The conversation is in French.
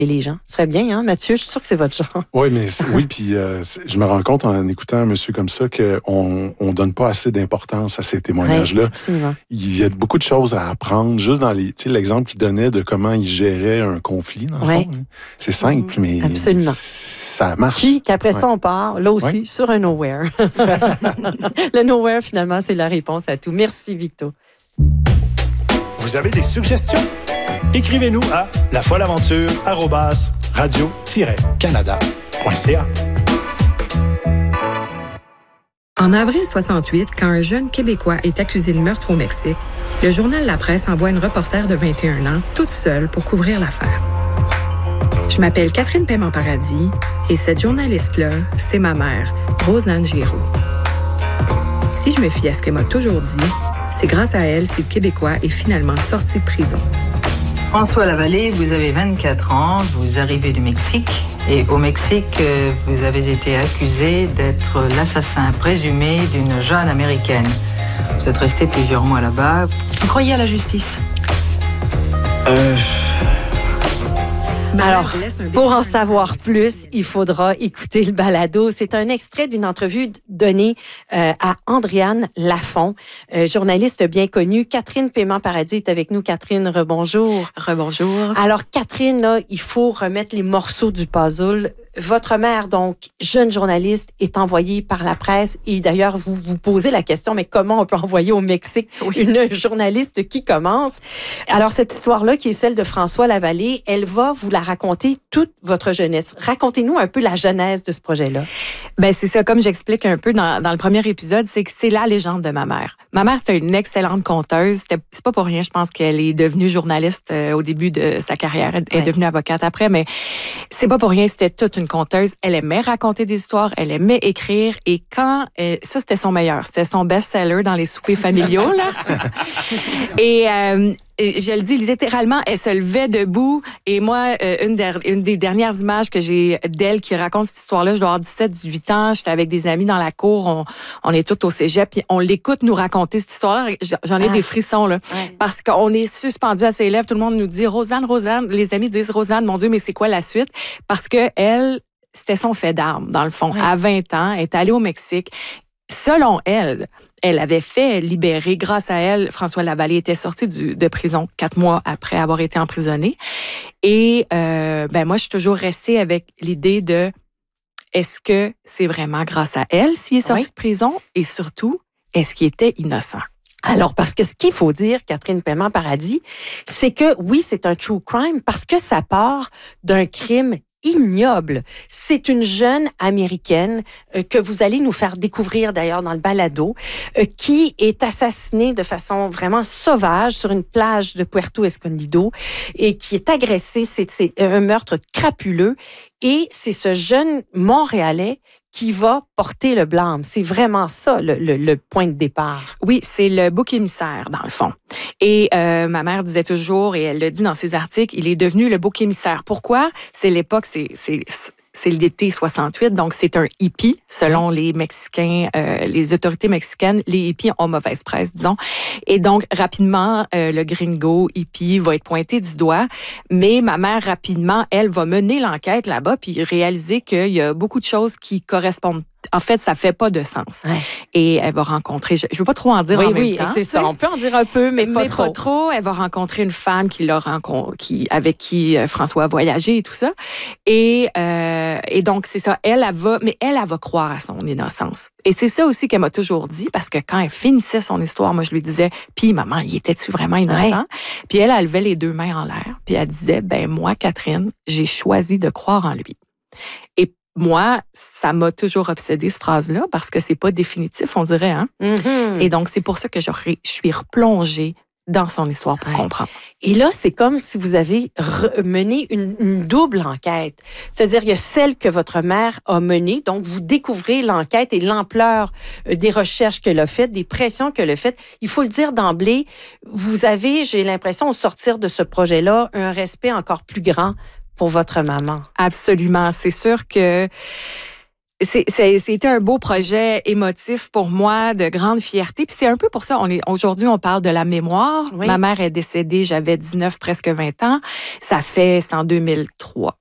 les gens. Ce serait bien, hein, Mathieu? Je suis sûre que c'est votre genre. Oui, mais oui, puis je me rends compte en écoutant un monsieur comme ça qu'on ne donne pas assez d'importance à ces témoignages-là. Oui, absolument. Il y a beaucoup de choses à apprendre, juste dans l'exemple qu'il donnait de comment il gérait un conflit, dans le fond. Hein. C'est simple, mais absolument. Ça marche. Puis qu'après ça, on part, là aussi, sur un nowhere. Le nowhere, finalement, c'est la réponse à tout. Merci, Victo. Vous avez des suggestions? Écrivez-nous à lafollaventure@radio-canada.ca. En avril 68, quand un jeune Québécois est accusé de meurtre au Mexique, le journal La Presse envoie une reporter de 21 ans, toute seule, pour couvrir l'affaire. Je m'appelle Catherine Paiement-Paradis et cette journaliste-là, c'est ma mère, Rosanne Giroux. Si je me fie à ce qu'elle m'a toujours dit, c'est grâce à elle si le Québécois est finalement sorti de prison. François Lavallée, vous avez 24 ans, vous arrivez du Mexique et au Mexique, vous avez été accusé d'être l'assassin présumé d'une jeune Américaine. Vous êtes resté plusieurs mois là-bas. Vous croyez à la justice? Alors, pour en savoir plus, il faudra écouter le balado. C'est un extrait d'une entrevue donnée à Andréane Lafont, journaliste bien connue. Catherine Paiement-Paradis est avec nous. Catherine, rebonjour. Rebonjour. Alors, Catherine, là, il faut remettre les morceaux du puzzle. Votre mère, donc, jeune journaliste, est envoyée par la presse. Et d'ailleurs, vous vous posez la question, mais comment on peut envoyer au Mexique une journaliste qui commence? Alors, cette histoire-là, qui est celle de François Lavallée, elle va vous la raconter toute votre jeunesse. Racontez-nous un peu la genèse de ce projet-là. Ben c'est ça, comme j'explique un peu dans le premier épisode, c'est que c'est la légende de ma mère. Ma mère, c'était une excellente conteuse. C'est pas pour rien, je pense qu'elle est devenue journaliste au début de sa carrière. Elle est devenue avocate après, mais c'est pas pour rien, c'était toute une conteuse. Elle aimait raconter des histoires, elle aimait écrire, et ça, c'était son meilleur. C'était son best-seller dans les soupers familiaux, là. Et je le dis littéralement, elle se levait debout, et moi, une des dernières images que j'ai d'elle qui raconte cette histoire-là, je dois avoir 17-18 ans, j'étais avec des amis dans la cour, on est toutes au cégep, puis on l'écoute nous raconter cette histoire-là. J'en ai des frissons, là, parce qu'on est suspendu à ses lèvres, tout le monde nous dit « Rosanne, Rosanne », les amis disent « Rosanne, mon Dieu, mais c'est quoi la suite? » Parce que elle, c'était son fait d'armes, dans le fond. À 20 ans, elle est allée au Mexique. Selon elle, elle avait fait libérer, grâce à elle, François Lavallée était sorti de prison 4 mois après avoir été emprisonné. Et moi, je suis toujours restée avec l'idée de est-ce que c'est vraiment grâce à elle s'il est sorti de prison? Et surtout, est-ce qu'il était innocent? Alors, parce que ce qu'il faut dire, Catherine Paiement-Paradis, c'est que oui, c'est un true crime parce que ça part d'un crime ignoble. C'est une jeune Américaine que vous allez nous faire découvrir d'ailleurs dans le balado, qui est assassinée de façon vraiment sauvage sur une plage de Puerto Escondido et qui est agressée. C'est un meurtre crapuleux et c'est ce jeune Montréalais qui va porter le blâme. C'est vraiment ça, le point de départ. Oui, c'est le bouc émissaire, dans le fond. Et ma mère disait toujours, et elle le dit dans ses articles, il est devenu le bouc émissaire. Pourquoi? C'est l'époque, c'est l'été 68, donc c'est un hippie, selon les Mexicains, les autorités mexicaines. Les hippies ont mauvaise presse, disons. Et donc, rapidement, le gringo hippie va être pointé du doigt. Mais ma mère, rapidement, elle va mener l'enquête là-bas puis réaliser qu'il y a beaucoup de choses qui correspondent. En fait, ça fait pas de sens. Ouais. Et elle va rencontrer, je veux pas trop en dire en même temps. Oui, c'est ça. On peut en dire un peu, mais pas trop. Elle va rencontrer une femme avec qui François a voyagé et tout ça. Et donc, c'est ça. Elle va croire à son innocence. Et c'est ça aussi qu'elle m'a toujours dit, parce que quand elle finissait son histoire, moi, je lui disais, puis maman, il était-tu vraiment innocent? Ouais. Puis elle levait les 2 mains en l'air, puis elle disait, moi, Catherine, j'ai choisi de croire en lui. Et moi, ça m'a toujours obsédée, cette phrase-là, parce que c'est pas définitif, on dirait, hein? Mm-hmm. Et donc, c'est pour ça que je suis replongée dans son histoire pour comprendre. Et là, c'est comme si vous avez mené une double enquête. C'est-à-dire, il y a celle que votre mère a menée, donc vous découvrez l'enquête et l'ampleur des recherches qu'elle a faites, des pressions qu'elle a faites. Il faut le dire d'emblée, vous avez, j'ai l'impression, au sortir de ce projet-là, un respect encore plus grand pour votre maman. Absolument. C'est sûr que C'était un beau projet émotif pour moi, de grande fierté. Puis c'est un peu pour ça, aujourd'hui, on parle de la mémoire. Oui. Ma mère est décédée, j'avais 19, presque 20 ans. C'est en 2003.